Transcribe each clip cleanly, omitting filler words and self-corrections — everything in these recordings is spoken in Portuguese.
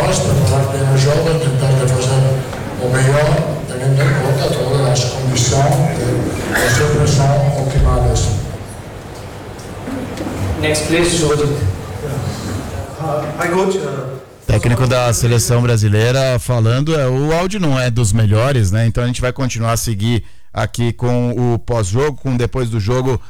nós preparar bem o jogo, tentar de fazer o melhor, tendo em conta todas as condições que sempre são optimais. Next, please, Joseph. Hi, coach. Técnico da seleção brasileira falando, o áudio não é dos melhores, né? Então a gente vai continuar a seguir aqui com o pós-jogo, com depois do jogo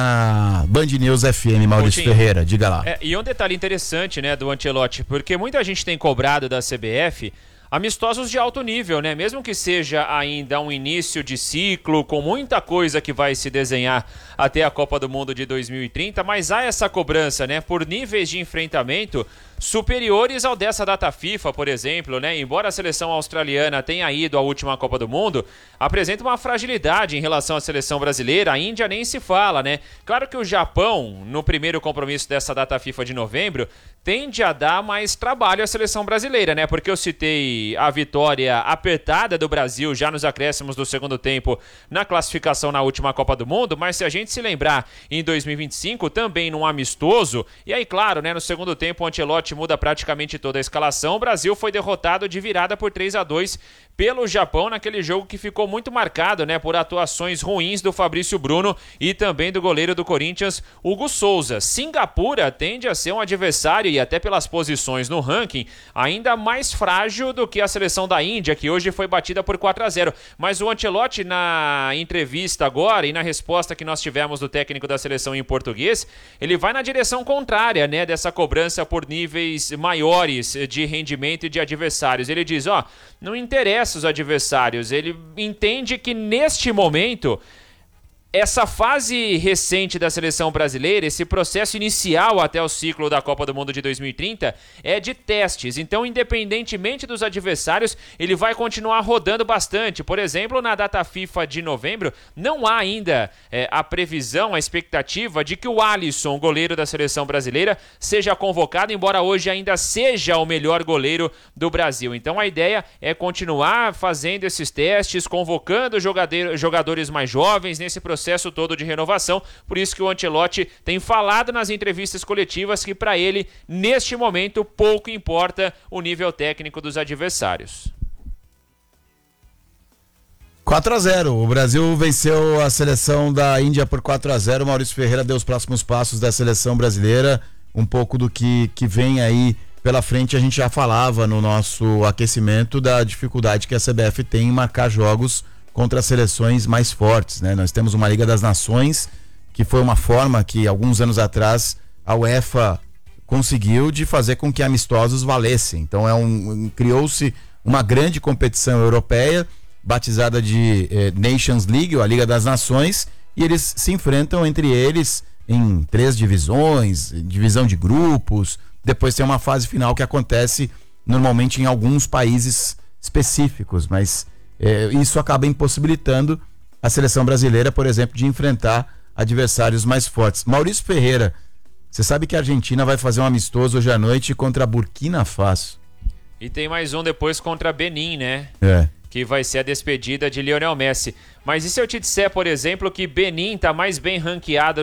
na Band News FM. Maurício Ferreira, diga lá. E um detalhe interessante, né, do Ancelotti, porque muita gente tem cobrado da CBF amistosos de alto nível, né? Mesmo que seja ainda um início de ciclo, com muita coisa que vai se desenhar até a Copa do Mundo de 2030, mas há essa cobrança, né? Por níveis de enfrentamento superiores ao dessa data FIFA, por exemplo, né? Embora a seleção australiana tenha ido à última Copa do Mundo, apresenta uma fragilidade em relação à seleção brasileira. A Índia nem se fala, né? Claro que o Japão, no primeiro compromisso dessa data FIFA de novembro, tende a dar mais trabalho à seleção brasileira, né? Porque eu citei a vitória apertada do Brasil já nos acréscimos do segundo tempo na classificação na última Copa do Mundo, mas se a gente se lembrar em 2025, também num amistoso, e aí claro, né, no segundo tempo o Ancelotti muda praticamente toda a escalação, o Brasil foi derrotado de virada por 3-2 pelo Japão naquele jogo que ficou muito marcado, né, por atuações ruins do Fabrício Bruno e também do goleiro do Corinthians, Hugo Souza. Singapura tende a ser um adversário, e até pelas posições no ranking, ainda mais frágil do que a seleção da Índia, que hoje foi batida por 4-0. Mas o Ancelotti, na entrevista agora e na resposta que nós tivemos do técnico da seleção em português, ele vai na direção contrária, né, dessa cobrança por níveis maiores de rendimento e de adversários. Ele diz, não interessa os adversários, ele entende que neste momento essa fase recente da seleção brasileira, esse processo inicial até o ciclo da Copa do Mundo de 2030 é de testes, então independentemente dos adversários, ele vai continuar rodando bastante. Por exemplo, na data FIFA de novembro, não há ainda a previsão, a expectativa de que o Alisson, goleiro da seleção brasileira, seja convocado, embora hoje ainda seja o melhor goleiro do Brasil. Então a ideia é continuar fazendo esses testes, convocando jogadores mais jovens nesse processo todo de renovação. Por isso que o Ancelotti tem falado nas entrevistas coletivas que para ele, neste momento, pouco importa o nível técnico dos adversários. 4-0, o Brasil venceu a seleção da Índia por 4-0. Maurício Ferreira deu os próximos passos da seleção brasileira, um pouco do que vem aí pela frente. A gente já falava no nosso aquecimento da dificuldade que a CBF tem em marcar jogos contra as seleções mais fortes, né? Nós temos uma Liga das Nações, que foi uma forma que alguns anos atrás a UEFA conseguiu de fazer com que amistosos valessem. Então criou-se uma grande competição europeia, batizada de Nations League, ou a Liga das Nações, e eles se enfrentam entre eles em 3 divisões, divisão de grupos, depois tem uma fase final que acontece normalmente em alguns países específicos, mas isso acaba impossibilitando a seleção brasileira, por exemplo, de enfrentar adversários mais fortes. Maurício Ferreira, você sabe que a Argentina vai fazer um amistoso hoje à noite contra a Burkina Faso. E tem mais um depois contra Benin, né? Que vai ser a despedida de Lionel Messi. Mas e se eu te disser, por exemplo, que Benin está mais bem ranqueado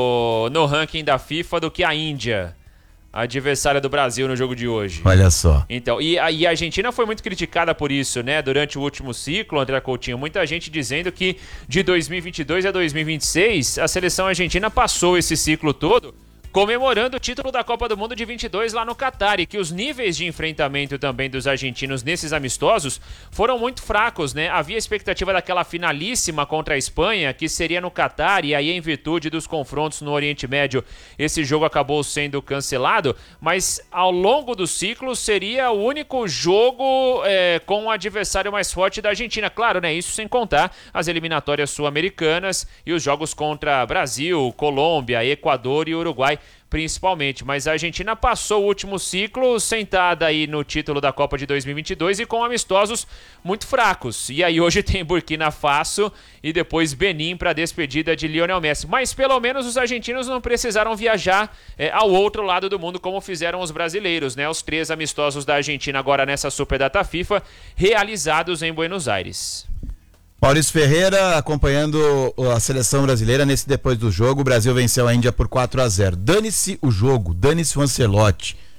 no ranking da FIFA do que a Índia, a adversária do Brasil no jogo de hoje? Olha só. Então, e a Argentina foi muito criticada por isso, né? Durante o último ciclo, André Coutinho, muita gente dizendo que de 2022 a 2026 a seleção argentina passou esse ciclo todo comemorando o título da Copa do Mundo de 22 lá no Catar, e que os níveis de enfrentamento também dos argentinos nesses amistosos foram muito fracos, né? Havia expectativa daquela finalíssima contra a Espanha, que seria no Catar, e aí em virtude dos confrontos no Oriente Médio, esse jogo acabou sendo cancelado, mas ao longo do ciclo seria o único jogo com o adversário mais forte da Argentina. Claro, né? Isso sem contar as eliminatórias sul-americanas e os jogos contra Brasil, Colômbia, Equador e Uruguai, principalmente. Mas a Argentina passou o último ciclo sentada aí no título da Copa de 2022 e com amistosos muito fracos. E aí hoje tem Burkina Faso e depois Benin para a despedida de Lionel Messi. Mas pelo menos os argentinos não precisaram viajar ao outro lado do mundo como fizeram os brasileiros, né? Os 3 amistosos da Argentina agora nessa Super Data FIFA realizados em Buenos Aires. Maurício Ferreira acompanhando a seleção brasileira nesse depois do jogo. O Brasil venceu a Índia por 4-0. Dane-se o jogo, dane-se o Ancelotti.